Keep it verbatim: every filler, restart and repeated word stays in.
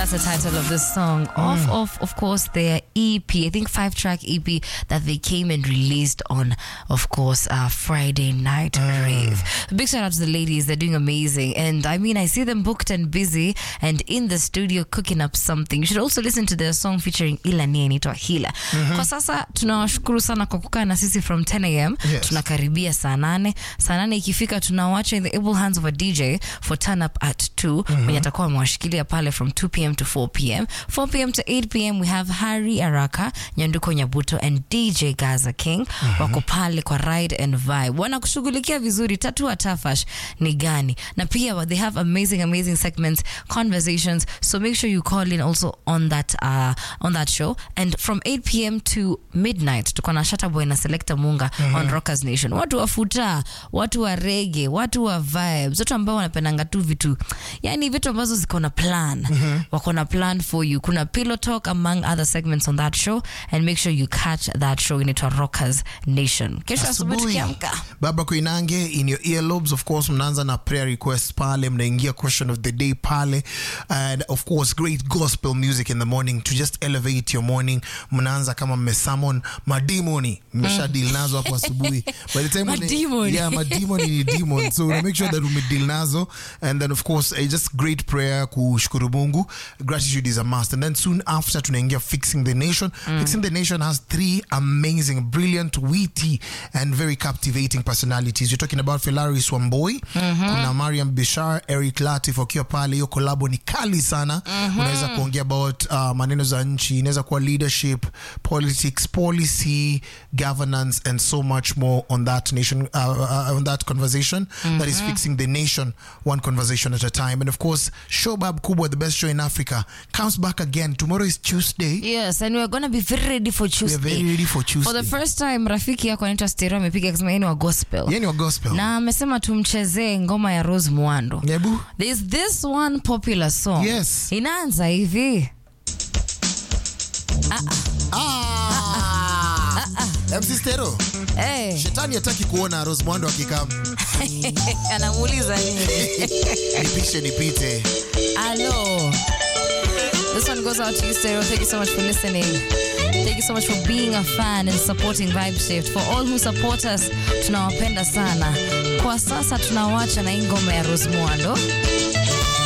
That's the title of this song. Mm. Off of, of course, their E P. I think five-track E P that they came and released on, of course, uh, Friday Night mm. Rave. Big shout out to the ladies. They're doing amazing. And I mean, I see them booked and busy and in the studio cooking up something. You should also listen to their song featuring Ilani inaitwa Hila. Mm-hmm. Kwa sasa, tunawashukuru sana kwa kukaa na sisi from ten a.m. Yes. Tunakaribia saa nane. Saa nane ikifika tunawacha in the able hands of a D J for turn up at two. Mm-hmm. Mwenye atakuwa mwashikilia pale from two p.m. to four p.m. four p.m. to eight p.m. we have Harry Araka, Nyanduko Nyabuto and D J Gaza King. Mm-hmm. Wako pale kwa ride and vibe. Wana kushughulikia vizuri. Tatu atafash ni gani. Na pia they have amazing amazing segments, conversations. So make sure you call in also on that uh, on that show. And from eight p.m. to midnight tuko na Shatta Boy na Selector Munga mm-hmm. on Rockers Nation. Watu wa futa, watu wa reggae, watu wa vibes, watu ambao wanapendanga tu vitu. Yani vitu ambazo ziko na plan. Mm-hmm. Wako na plan for you. Kuna pillow talk among other segments on that show, and make sure you catch that show in it Rockers Nation. Kesho asubuhi tukiamka. Baba Koinange in your earlobes, of course mnaanza na prayer request pale, mnaingia question of the day pale, and of course great gospel music in the morning to just elevate your morning. Mnaanza kama mmesummon mademoni, mmesha deal nazo hapo asubuhi. By the time mademoni, yeah, mademoni ni demon, so make sure that umedeal nazo. And then of course uh, just great prayer kushukuru Mungu. Gratitude is a must. And then soon after tunaingia Fixing the Nation. Mm. Fixing the Nation has three amazing, brilliant, witty and very captivating personalities. You're talking about Philaris Wamboi, mm-hmm. kuna Mariam Bishar, Eric Latif wakiwa pale. Hiyo collabo ni kali sana. Mm-hmm. Unaweza kuongea about uh, maneno za nchi, inaweza kuwa leadership, politics, policy, governance and so much more on that nation uh, uh, on that conversation. Mm-hmm. That is Fixing the Nation, one conversation at a time. And of course Showbab Kubwa, the best show in Africa, comes back again. Tomorrow is Tuesday. Yes, and we're going to be very ready for Tuesday. We are very ready for Tuesday. For the first time rafiki yako anaitwa Stereo amepiga akisema yeye ni wa gospel. Yeye ni wa gospel. Na amesema tumchezee ngoma ya Rose Muhando. Yebu. There's this one popular song. Yes. Inaanza hivi. Ah. Ah. Ah. Ah. M C Stereo. Eh. Shetani hataki kuona Rose Muhando akikam. Anamuuliza nini? Nipishe nipite. Hello. This one goes out to you, Stereo. Thank you so much for listening. Thank you so much for being a fan and supporting Vibe Shift. For all who support us, tunawapenda sana. Kwa sasa tunawacha na ingoma ya Rose Muhando.